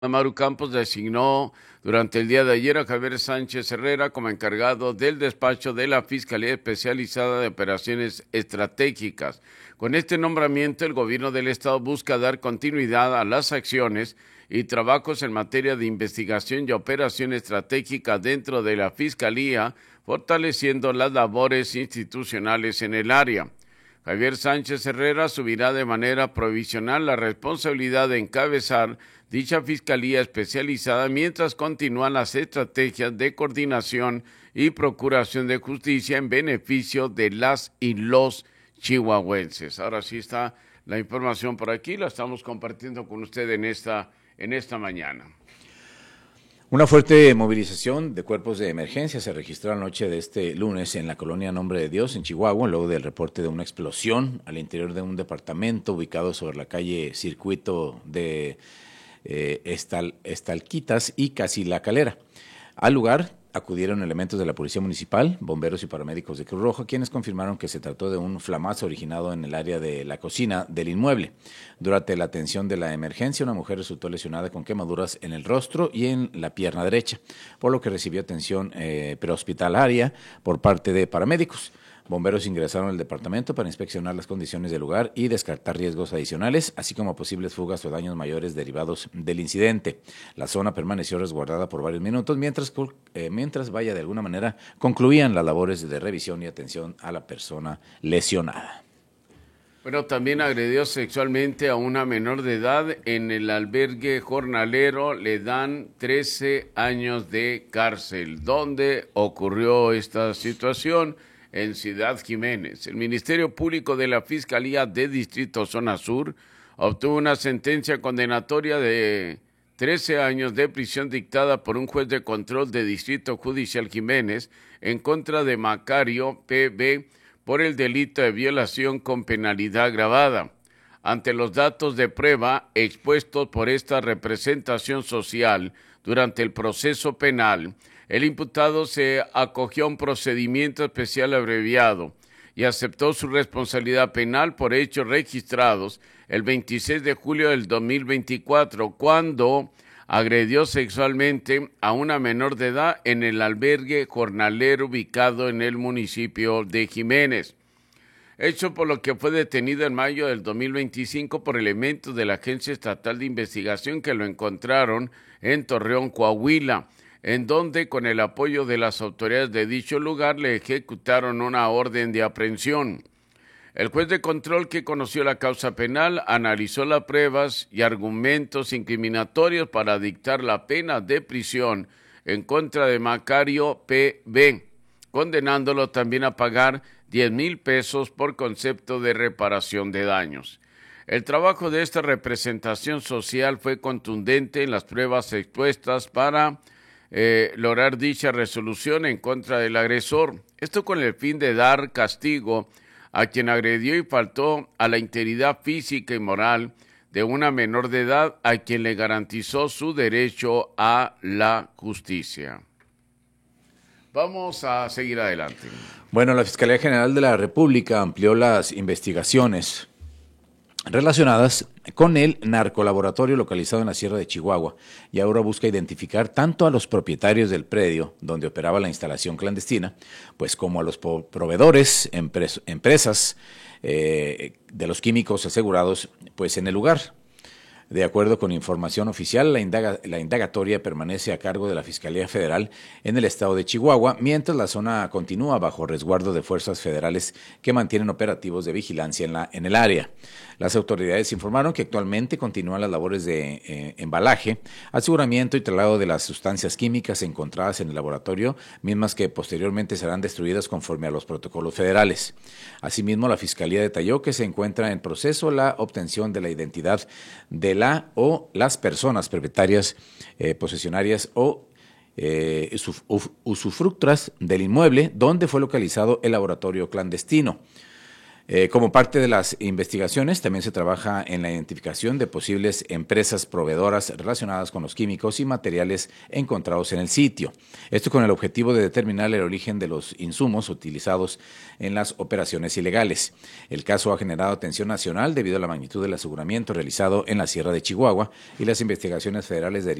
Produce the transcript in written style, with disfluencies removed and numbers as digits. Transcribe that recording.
Maru Campos designó durante el día de ayer a Javier Sánchez Herrera como encargado del despacho de la Fiscalía Especializada de Operaciones Estratégicas. Con este nombramiento, el gobierno del estado busca dar continuidad a las acciones y trabajos en materia de investigación y operación estratégica dentro de la Fiscalía, fortaleciendo las labores institucionales en el área. Javier Sánchez Herrera asumirá de manera provisional la responsabilidad de encabezar dicha fiscalía especializada mientras continúan las estrategias de coordinación y procuración de justicia en beneficio de las y los chihuahuenses. Ahora sí está la información por aquí, la estamos compartiendo con usted en esta mañana. Una fuerte movilización de cuerpos de emergencia se registró la noche de este lunes en la colonia Nombre de Dios, en Chihuahua, luego del reporte de una explosión al interior de un departamento ubicado sobre la calle Circuito de Estalquitas y Casi La Calera. Al lugar acudieron elementos de la Policía Municipal, bomberos y paramédicos de Cruz Roja, quienes confirmaron que se trató de un flamazo originado en el área de la cocina del inmueble. Durante la atención de la emergencia, una mujer resultó lesionada con quemaduras en el rostro y en la pierna derecha, por lo que recibió atención prehospitalaria por parte de paramédicos. Bomberos ingresaron al departamento para inspeccionar las condiciones del lugar y descartar riesgos adicionales, así como posibles fugas o daños mayores derivados del incidente. La zona permaneció resguardada por varios minutos mientras de alguna manera concluían las labores de revisión y atención a la persona lesionada. Bueno, también agredió sexualmente a una menor de edad en el albergue jornalero, le dan 13 años de cárcel. ¿Dónde ocurrió esta situación? En Ciudad Jiménez. El Ministerio Público de la Fiscalía de Distrito Zona Sur obtuvo una sentencia condenatoria de 13 años de prisión dictada por un juez de control de Distrito Judicial Jiménez en contra de Macario P.B. por el delito de violación con penalidad agravada. Ante los datos de prueba expuestos por esta representación social durante el proceso penal, el imputado se acogió a un procedimiento especial abreviado y aceptó su responsabilidad penal por hechos registrados el 26 de julio del 2024, cuando agredió sexualmente a una menor de edad en el albergue jornalero ubicado en el municipio de Jiménez. Hecho por lo que fue detenido en mayo del 2025 por elementos de la Agencia Estatal de Investigación que lo encontraron en Torreón, Coahuila, en donde con el apoyo de las autoridades de dicho lugar le ejecutaron una orden de aprehensión. El juez de control que conoció la causa penal analizó las pruebas y argumentos incriminatorios para dictar la pena de prisión en contra de Macario P.B., condenándolo también a pagar 10,000 pesos por concepto de reparación de daños. El trabajo de esta representación social fue contundente en las pruebas expuestas para lograr dicha resolución en contra del agresor. Esto con el fin de dar castigo a quien agredió y faltó a la integridad física y moral de una menor de edad a quien le garantizó su derecho a la justicia. Vamos a seguir adelante. Bueno, la Fiscalía General de la República amplió las investigaciones relacionadas con el narcolaboratorio localizado en la Sierra de Chihuahua y ahora busca identificar tanto a los propietarios del predio donde operaba la instalación clandestina, pues como a los proveedores, empresas de los químicos asegurados pues en el lugar. De acuerdo con información oficial, la indagatoria permanece a cargo de la Fiscalía Federal en el estado de Chihuahua, mientras la zona continúa bajo resguardo de fuerzas federales que mantienen operativos de vigilancia en el área. Las autoridades informaron que actualmente continúan las labores de embalaje, aseguramiento y traslado de las sustancias químicas encontradas en el laboratorio, mismas que posteriormente serán destruidas conforme a los protocolos federales. Asimismo, la Fiscalía detalló que se encuentra en proceso la obtención de la identidad de la o las personas propietarias, posesionarias o usufructuas del inmueble donde fue localizado el laboratorio clandestino. Como parte de las investigaciones, también se trabaja en la identificación de posibles empresas proveedoras relacionadas con los químicos y materiales encontrados en el sitio. Esto con el objetivo de determinar el origen de los insumos utilizados en las operaciones ilegales. El caso ha generado atención nacional debido a la magnitud del aseguramiento realizado en la Sierra de Chihuahua y las investigaciones federales